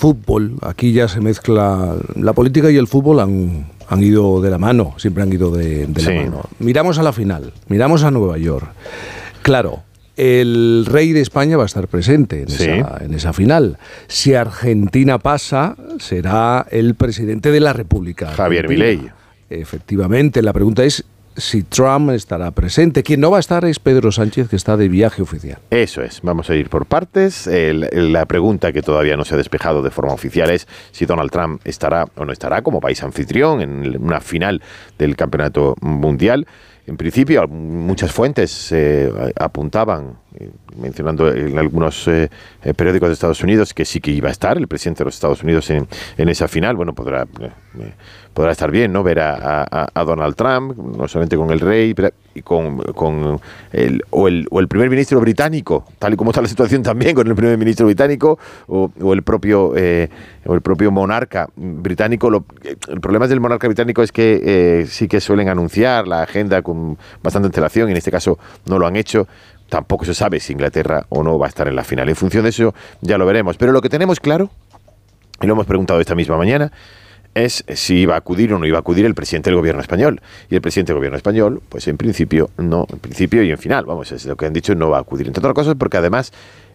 fútbol. Aquí ya se mezcla la política y el fútbol, han ido de la mano, siempre han ido de la mano. Miramos a la final, miramos a Nueva York. Claro, el rey de España va a estar presente en esa final. Si Argentina pasa, será el presidente de la República Argentina. Javier Milei. Efectivamente, la pregunta es si Trump estará presente. Quien no va a estar es Pedro Sánchez, que está de viaje oficial. Eso es, vamos a ir por partes. La pregunta que todavía no se ha despejado de forma oficial es si Donald Trump estará o no estará como país anfitrión en una final del Campeonato Mundial. En principio, muchas fuentes apuntaban, mencionando en algunos periódicos de Estados Unidos, que sí que iba a estar el presidente de los Estados Unidos en esa final. Bueno, podrá estar bien, ¿no? Ver a Donald Trump, no solamente con el rey, pero y con el primer ministro británico, tal y como está la situación también con el primer ministro británico, o el propio monarca británico. El problema del monarca británico es que sí que suelen anunciar la agenda con bastante antelación, y en este caso no lo han hecho. Tampoco se sabe si Inglaterra o no va a estar en la final. En función de eso ya lo veremos. Pero lo que tenemos claro, y lo hemos preguntado esta misma mañana, es si iba a acudir o no iba a acudir el presidente del gobierno español. Y el presidente del gobierno español, pues en principio y en final, vamos, es lo que han dicho, no va a acudir. Entre otras cosas porque además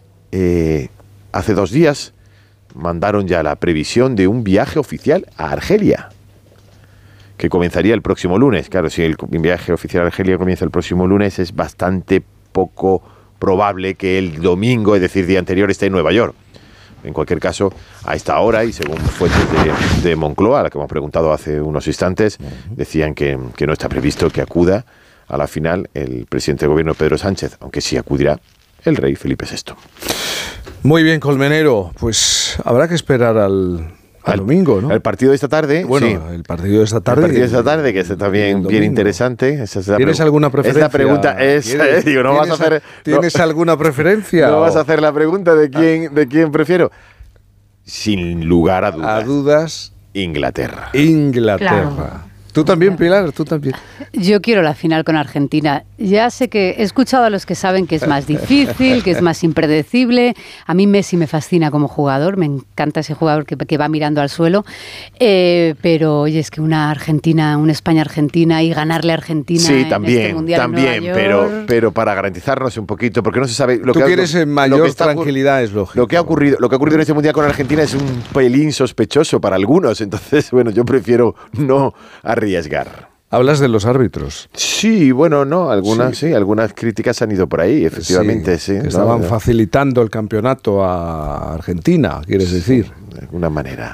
hace 2 días mandaron ya la previsión de un viaje oficial a Argelia, que comenzaría el próximo lunes. Claro, si el viaje oficial a Argelia comienza el próximo lunes, es bastante poco probable que el domingo, es decir, día anterior, esté en Nueva York. En cualquier caso, a esta hora, y según fuentes de Moncloa, a la que hemos preguntado hace unos instantes, decían que no está previsto que acuda a la final el presidente del gobierno, Pedro Sánchez, aunque sí acudirá el rey Felipe VI. Muy bien, Colmenero, pues habrá que esperar al domingo, ¿no? El partido de esta tarde. Bueno, sí. El partido de esta tarde. El partido de esta tarde, que es también bien interesante. ¿Tienes alguna preferencia? Esta pregunta es... Digo, ¿no vas a hacer... ¿Tienes alguna preferencia? ¿No vas a hacer la pregunta de quién prefiero? Sin lugar a dudas. A dudas. Inglaterra. Claro. ¿Tú también, Pilar? ¿Tú también? Yo quiero la final con Argentina. Ya sé que he escuchado a los que saben que es más difícil, que es más impredecible. A mí Messi me fascina como jugador, me encanta ese jugador que va mirando al suelo. Pero oye, es que una España-Argentina y ganarle a Argentina en este Mundial en Nueva York. pero para garantizarnos un poquito, porque no se sabe... Tú quieres mayor tranquilidad, es lógico. Lo que ha ocurrido en este Mundial con Argentina es un pelín sospechoso para algunos, entonces, bueno, yo prefiero no arriesgar. ¿Hablas de los árbitros? Sí, bueno, no, algunas críticas han ido por ahí, efectivamente, sí. Que estaban facilitando el campeonato a Argentina, quieres decir. De alguna manera.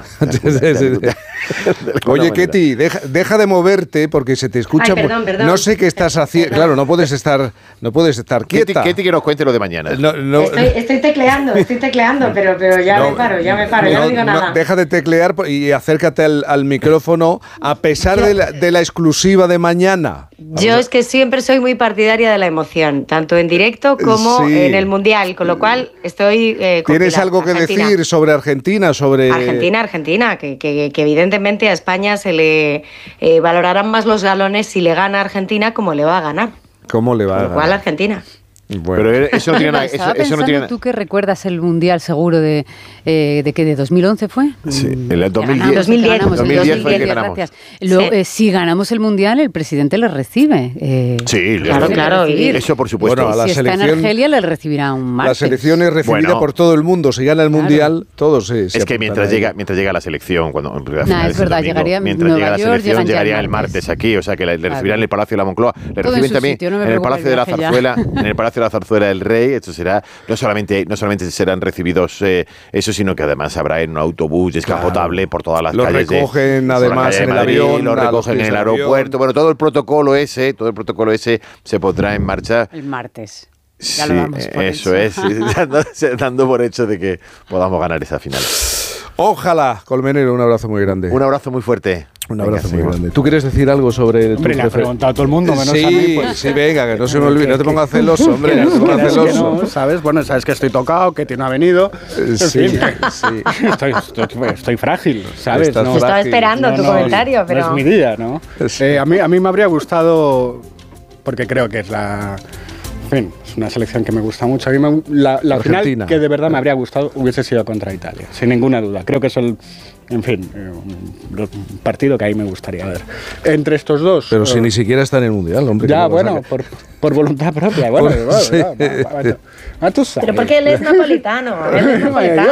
Oye, Ketty, deja de moverte porque se te escucha. Ay, perdón. No sé qué estás haciendo. Claro, no puedes estar quieta. Ketty, que nos cuente lo de mañana. Estoy tecleando, pero ya me paro, ya no digo nada. Deja de teclear y acércate al micrófono a pesar de la exclusiva de mañana. Yo es que siempre soy muy partidaria de la emoción, tanto en directo como en el Mundial, con lo cual estoy ¿Tienes algo que decir sobre Argentina? Argentina, que evidentemente a España se le valorarán más los galones si le gana a Argentina como le va a ganar. ¿Cómo le va a ganar? Igual Argentina. Bueno. Pero eso no tiene nada. Eso no tiene... ¿Tú que recuerdas el Mundial seguro de 2011 fue? Sí, el 2010. 2010 fue el que ganamos. Gracias. Luego, si ganamos el Mundial, el presidente le recibe. Sí, claro. Eso por supuesto. Bueno, si está en Argelia, le recibirá un martes. La selección es recibida por todo el mundo. Si gana el Mundial, todos se Es que mientras llega la selección, cuando es verdad, llegaría mientras Nueva llega la York, selección, llegaría el martes aquí, o sea que le recibirán en el Palacio de la Moncloa, le reciben también en el Palacio de la Zarzuela, en el Palacio de la Zarzuela del Rey. Esto será, no solamente serán recibidos eso, sino que además habrá en un autobús descapotable por todas las calles. Lo recogen además en el avión, lo recogen en el aeropuerto. Bueno, todo el protocolo ese se pondrá en marcha el martes. Ya lo damos por hecho. Es, dando por hecho de que podamos ganar esa final. Ojalá, Colmenero, un abrazo muy grande. Un abrazo muy fuerte. Un abrazo muy grande. ¿Tú quieres decir algo sobre tu le ha preguntado a todo el mundo, menos a mí. Pues. Sí, venga, que no se me olvide. No te pongas celoso, hombre. No te pongas celoso. No, ¿sabes? Bueno, sabes que estoy tocado, que no ha venido. Sí. Estoy frágil, ¿sabes? Estaba esperando tu comentario, pero... No es mi día, ¿no? Sí. A mí me habría gustado, porque creo que es la fin, es una selección que me gusta mucho. A mí la final que de verdad me habría gustado hubiese sido contra Italia, sin ninguna duda. Creo que es el partido que ahí me gustaría ver. Entre estos dos... Pero si ni siquiera está en el Mundial, hombre. Ya, bueno, por voluntad propia. Bueno, sí. tú sabes. Pero porque él es napolitano.